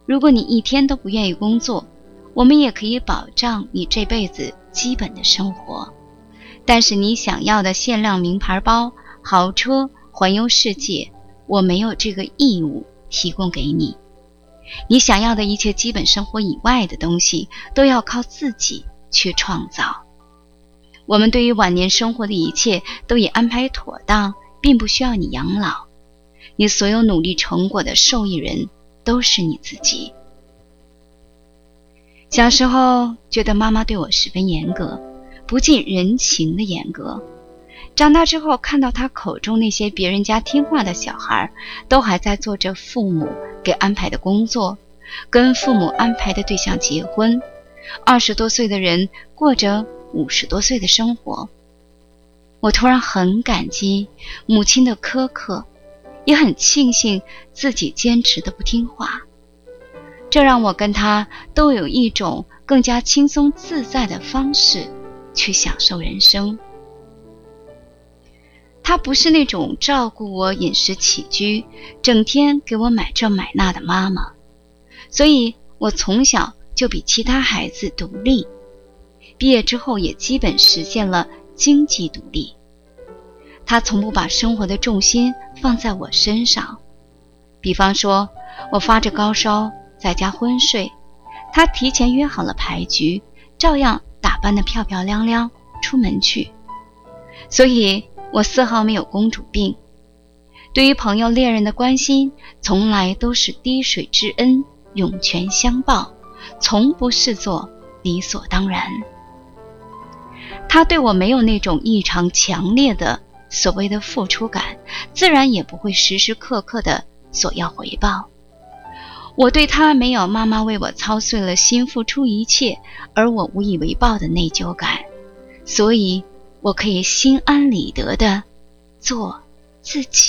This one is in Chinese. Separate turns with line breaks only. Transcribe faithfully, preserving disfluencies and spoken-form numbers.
如果你一天都不愿意工作，我们也可以保障你这辈子基本的生活。但是你想要的限量名牌包、豪车、环游世界，我没有这个义务提供给你。你想要的一切基本生活以外的东西，都要靠自己去创造。我们对于晚年生活的一切都已安排妥当，并不需要你养老。你所有努力成果的受益人都是你自己。小时候觉得妈妈对我十分严格，不近人情的严格。长大之后看到她口中那些别人家听话的小孩，都还在做着父母给安排的工作，跟父母安排的对象结婚，二十多岁的人过着五十多岁的生活。我突然很感激母亲的苛刻，也很庆幸自己坚持的不听话。这让我跟她都有一种更加轻松自在的方式去享受人生。她不是那种照顾我饮食起居，整天给我买这买那的妈妈，所以我从小就比其他孩子独立，毕业之后也基本实现了经济独立。她从不把生活的重心放在我身上，比方说我发着高烧在家昏睡，她提前约好了牌局，照样打扮得漂漂亮亮出门去。所以我丝毫没有公主病，对于朋友恋人的关心，从来都是滴水之恩，涌泉相报，从不视作理所当然。他对我没有那种异常强烈的所谓的付出感，自然也不会时时刻刻的索要回报。我对他没有妈妈为我操碎了心付出一切而我无以为报的内疚感，所以我可以心安理得的做自己。